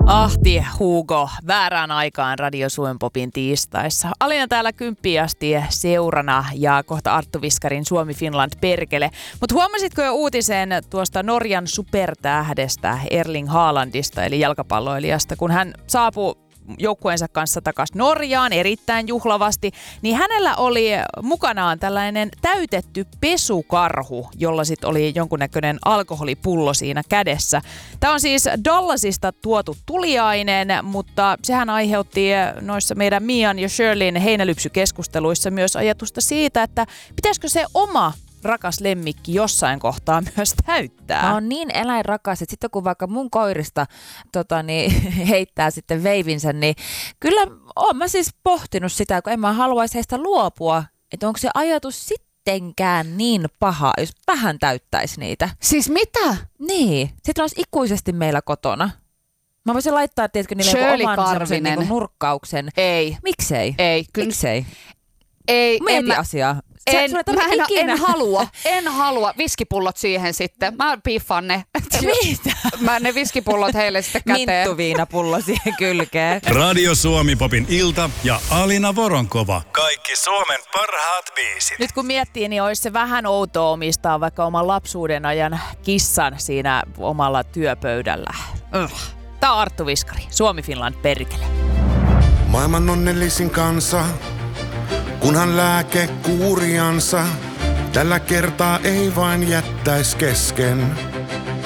Ahti Hugo, väärään aikaan Radio Suomen Popin tiistaissa. Alina täällä 10 asti seurana ja kohta Arttu Viskarin Suomi Finland perkele. Mutta huomasitko jo uutisen tuosta Norjan supertähdestä Erling Haalandista eli jalkapalloilijasta, kun hän saapui joukkueensa kanssa takaisin Norjaan erittäin juhlavasti, niin hänellä oli mukanaan tällainen täytetty pesukarhu, jolla sitten oli jonkunnäköinen alkoholipullo siinä kädessä. Tämä on siis Dallasista tuotu tuliainen, mutta sehän aiheutti noissa meidän Mian ja Shirleyn heinälypsykeskusteluissa myös ajatusta siitä, että pitäisikö se oma rakas lemmikki jossain kohtaa myös täyttää. Mä oon niin eläinrakas, että sitten kun vaikka mun koirista heittää sitten veivinsä, niin kyllä oon mä siis pohtinut sitä, kun en mä haluaisi heistä luopua, että onko se ajatus sittenkään niin paha, jos vähän täyttäisi niitä. Siis mitä? Niin, sitten olisi ikuisesti meillä kotona. Mä voisin laittaa, tiedätkö, niille oman niin nurkkauksen. Ei. Miksei? Ei. Kyllä. Miksei? Ei. Mieti asiaa. En halua. Viskipullot siihen sitten. Mä piiffaan ne. Mitä? Mä ne viskipullot heille sitten käteen. Minttuviinapullo siihen kylkeen. Radio Suomi Popin ilta ja Alina Voronkova. Kaikki Suomen parhaat biisit. Nyt kun miettii, niin olisi se vähän outoa omistaa vaikka oman lapsuuden ajan kissan siinä omalla työpöydällä. Tää on Arttu Viskari, Suomi Finland perkele. Maailman onnellisin kansa, kunhan lääkekuuriansa tällä kertaa ei vain jättäis kesken.